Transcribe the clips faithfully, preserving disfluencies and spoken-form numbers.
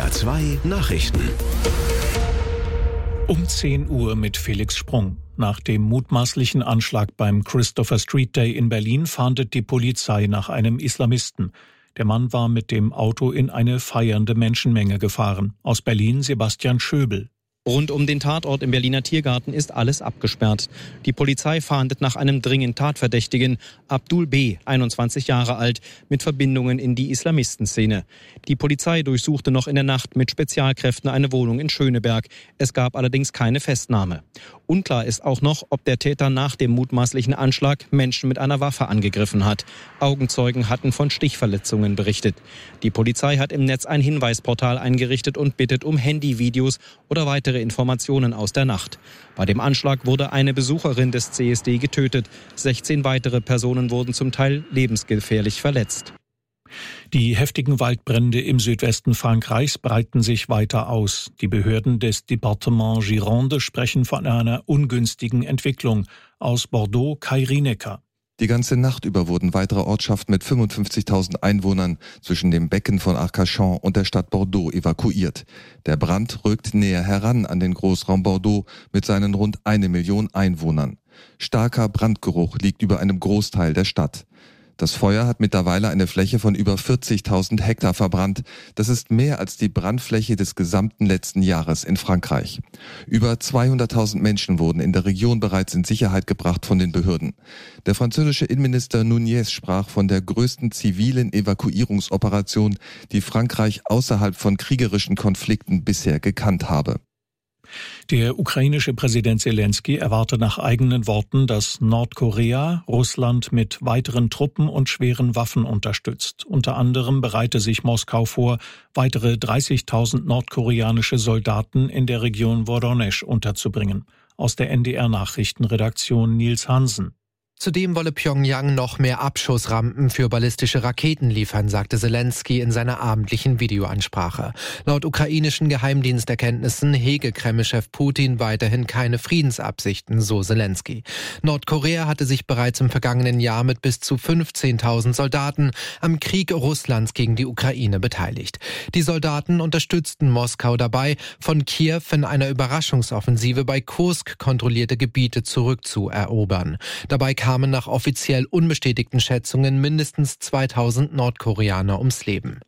R zwei Nachrichten. Um zehn Uhr mit Felix Sprung. Nach dem mutmaßlichen Anschlag beim Christopher Street Day in Berlin fahndet die Polizei nach einem Islamisten. Der Mann war mit dem Auto in eine feiernde Menschenmenge gefahren. Aus Berlin Sebastian Schöbel. Rund um den Tatort im Berliner Tiergarten ist alles abgesperrt. Die Polizei fahndet nach einem dringend Tatverdächtigen, Abdul B., einundzwanzig Jahre alt, mit Verbindungen in die Islamistenszene. Die Polizei durchsuchte noch in der Nacht mit Spezialkräften eine Wohnung in Schöneberg. Es gab allerdings keine Festnahme. Unklar ist auch noch, ob der Täter nach dem mutmaßlichen Anschlag Menschen mit einer Waffe angegriffen hat. Augenzeugen hatten von Stichverletzungen berichtet. Die Polizei hat im Netz ein Hinweisportal eingerichtet und bittet um Handyvideos oder weitere Informationen aus der Nacht. Bei dem Anschlag wurde eine Besucherin des C S D getötet. sechzehn weitere Personen wurden zum Teil lebensgefährlich verletzt. Die heftigen Waldbrände im Südwesten Frankreichs breiten sich weiter aus. Die Behörden des Département Gironde sprechen von einer ungünstigen Entwicklung. Aus Bordeaux Kai Rienecker. Die ganze Nacht über wurden weitere Ortschaften mit fünfundfünfzigtausend Einwohnern zwischen dem Becken von Arcachon und der Stadt Bordeaux evakuiert. Der Brand rückt näher heran an den Großraum Bordeaux mit seinen rund eine Million Einwohnern. Starker Brandgeruch liegt über einem Großteil der Stadt. Das Feuer hat mittlerweile eine Fläche von über vierzigtausend Hektar verbrannt. Das ist mehr als die Brandfläche des gesamten letzten Jahres in Frankreich. Über zweihunderttausend Menschen wurden in der Region bereits in Sicherheit gebracht von den Behörden. Der französische Innenminister Nunez sprach von der größten zivilen Evakuierungsoperation, die Frankreich außerhalb von kriegerischen Konflikten bisher gekannt habe. Der ukrainische Präsident Zelensky erwarte nach eigenen Worten, dass Nordkorea Russland mit weiteren Truppen und schweren Waffen unterstützt. Unter anderem bereite sich Moskau vor, weitere dreißigtausend nordkoreanische Soldaten in der Region Woronezh unterzubringen. Aus der N D R-Nachrichtenredaktion Nils Hansen. Zudem wolle Pyongyang noch mehr Abschussrampen für ballistische Raketen liefern, sagte Zelensky in seiner abendlichen Videoansprache. Laut ukrainischen Geheimdiensterkenntnissen hege Kreml-Chef Putin weiterhin keine Friedensabsichten, so Zelensky. Nordkorea hatte sich bereits im vergangenen Jahr mit bis zu fünfzehntausend Soldaten am Krieg Russlands gegen die Ukraine beteiligt. Die Soldaten unterstützten Moskau dabei, von Kiew in einer Überraschungsoffensive bei Kursk kontrollierte Gebiete zurückzuerobern. Dabei kamen nach offiziell unbestätigten Schätzungen mindestens zweitausend Nordkoreaner ums Leben.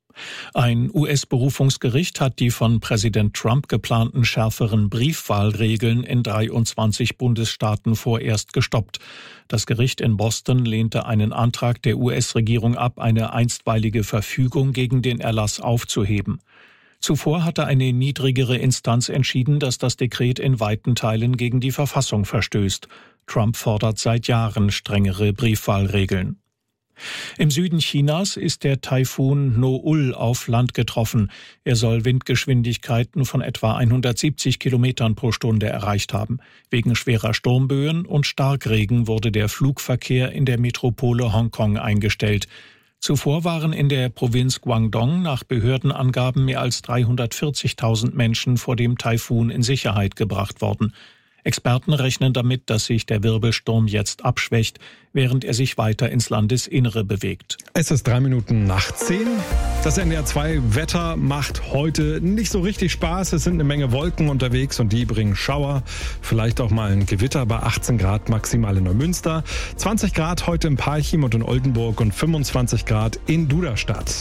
Ein U S-Berufungsgericht hat die von Präsident Trump geplanten schärferen Briefwahlregeln in dreiundzwanzig Bundesstaaten vorerst gestoppt. Das Gericht in Boston lehnte einen Antrag der U S-Regierung ab, eine einstweilige Verfügung gegen den Erlass aufzuheben. Zuvor hatte eine niedrigere Instanz entschieden, dass das Dekret in weiten Teilen gegen die Verfassung verstößt. Trump fordert seit Jahren strengere Briefwahlregeln. Im Süden Chinas ist der Taifun No-ul auf Land getroffen. Er soll Windgeschwindigkeiten von etwa hundertsiebzig Kilometern pro Stunde erreicht haben. Wegen schwerer Sturmböen und Starkregen wurde der Flugverkehr in der Metropole Hongkong eingestellt. Zuvor waren in der Provinz Guangdong nach Behördenangaben mehr als dreihundertvierzigtausend Menschen vor dem Taifun in Sicherheit gebracht worden. Experten rechnen damit, dass sich der Wirbelsturm jetzt abschwächt, während er sich weiter ins Landesinnere bewegt. Es ist drei Minuten nach zehn. Das N D R zwei Wetter macht heute nicht so richtig Spaß. Es sind eine Menge Wolken unterwegs und die bringen Schauer. Vielleicht auch mal ein Gewitter bei achtzehn Grad maximal in Neumünster. zwanzig Grad heute in Parchim und in Oldenburg und fünfundzwanzig Grad in Duderstadt.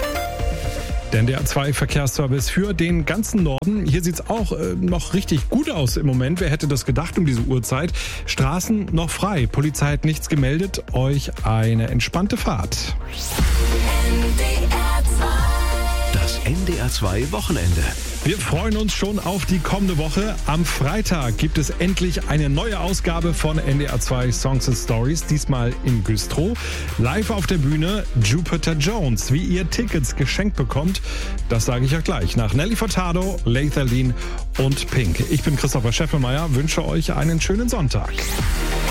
Der N D R zwei Verkehrsservice für den ganzen Norden. Hier sieht's auch äh, noch richtig gut aus im Moment. Wer hätte das gedacht um diese Uhrzeit? Straßen noch frei. Polizei hat nichts gemeldet. Euch eine entspannte Fahrt. Das N D R zwei Wochenende. Wir freuen uns schon auf die kommende Woche. Am Freitag gibt es endlich eine neue Ausgabe von N D R zwei Songs and Stories, diesmal im Güstrow. Live auf der Bühne Jupiter Jones. Wie ihr Tickets geschenkt bekommt, das sage ich euch gleich. Nach Nelly Furtado, Later Lean und Pink. Ich bin Christopher Scheffelmeier, wünsche euch einen schönen Sonntag.